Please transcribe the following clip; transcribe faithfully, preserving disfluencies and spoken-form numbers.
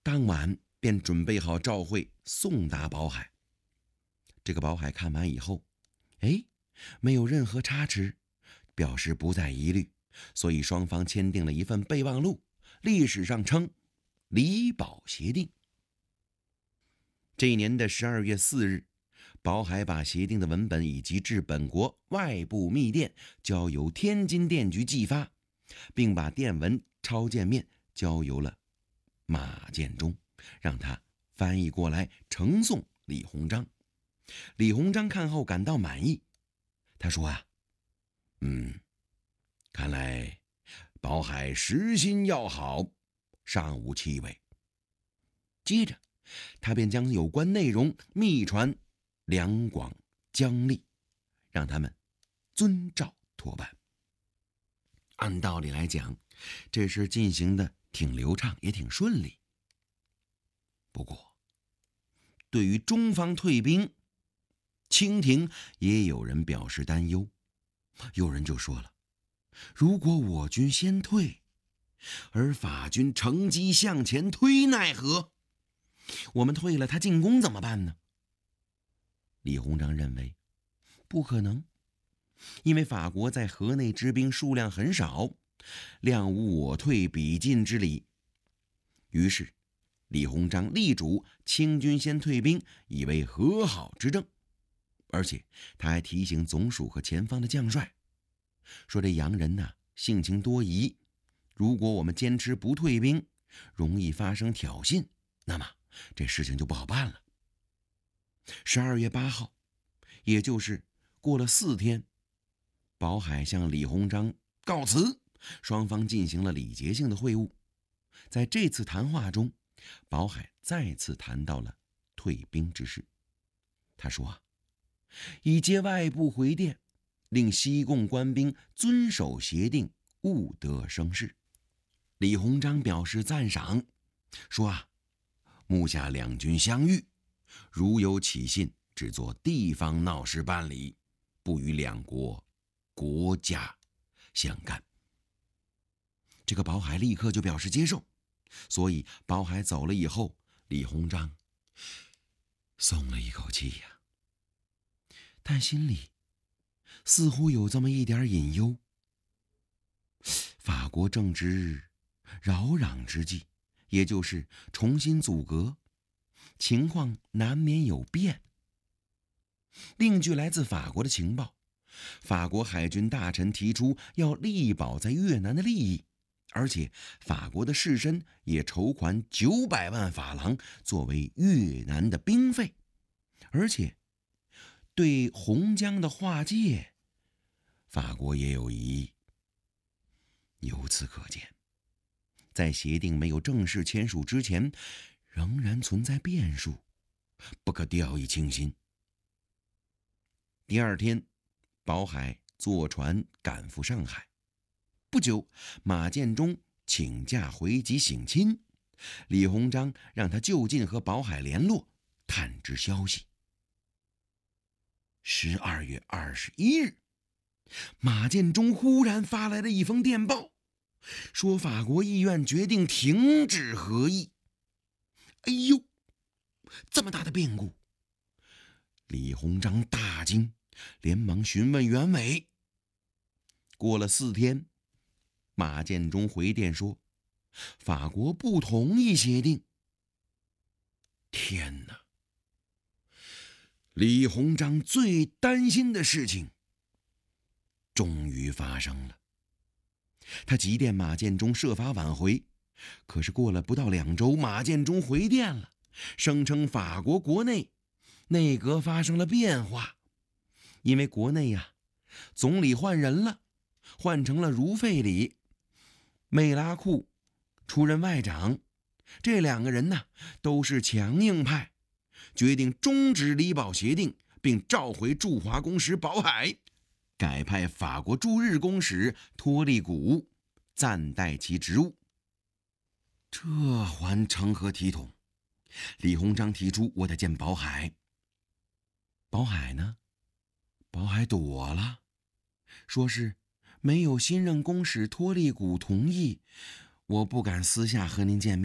当晚便准备好照会送达宝海。这个宝海看完以后，哎，没有任何差池，表示不再疑虑，所以双方签订了一份备忘录，历史上称李宝协定。这一年的十二月四日，宝海把协定的文本以及至本国外部密电交由天津电局寄发，并把电文抄件面交由了马建忠，让他翻译过来呈送李鸿章。李鸿章看后感到满意，他说啊，嗯，看来宝海实心要好，尚无气味。接着他便将有关内容密传两广、江丽，让他们遵照托办。按道理来讲，这事进行的挺流畅，也挺顺利。不过对于中方退兵，清廷也有人表示担忧。有人就说了，如果我军先退，而法军乘机向前推，奈何？我们退了，他进攻怎么办呢？李鸿章认为不可能，因为法国在河内之兵数量很少，谅无我退彼进之理。于是李鸿章力主清军先退兵，以为和好之政。而且他还提醒总署和前方的将帅，说这洋人呢性情多疑，如果我们坚持不退兵，容易发生挑衅，那么这事情就不好办了。十二月八号，也就是过了四天，宝海向李鸿章告辞，双方进行了礼节性的会晤。在这次谈话中，宝海再次谈到了退兵之事。他说啊，已接外部回电，令西贡官兵遵守协定，勿得生事。李鸿章表示赞赏，说啊，目下两军相遇，如有起信，只做地方闹事办理，不与两国国家相干。这个宝海立刻就表示接受，所以宝海走了以后，李鸿章松了一口气呀、啊，但心里似乎有这么一点隐忧。法国正值扰攘之际，也就是重新组阁，情况难免有变。另据来自法国的情报，法国海军大臣提出要力保在越南的利益，而且法国的士绅也筹款九百万法郎作为越南的兵费，而且对洪江的划界，法国也有疑义。由此可见，在协定没有正式签署之前，仍然存在变数，不可掉以轻心。第二天，宝海坐船赶赴上海。不久，马建忠请假回籍省亲，李鸿章让他就近和宝海联络，探知消息。十二月二十一日，马建忠忽然发来了一封电报，说法国议院决定停止和议。哎呦，这么大的变故！李鸿章大惊，连忙询问原委。过了四天，马建忠回电说，法国不同意协定。天哪！李鸿章最担心的事情终于发生了。他急电马建忠设法挽回，可是过了不到两周，马建忠回电了，声称法国国内内阁发生了变化，因为国内呀、啊，总理换人了，换成了茹费里，梅拉库出任外长，这两个人呢都是强硬派，决定终止李宝协定，并召回驻华公使宝海，改派法国驻日公使托利古暂代其职务。这还成何体统？李鸿章提出我得见宝海。宝海呢？宝海躲了，说是没有新任公使托利古同意，我不敢私下和您见面。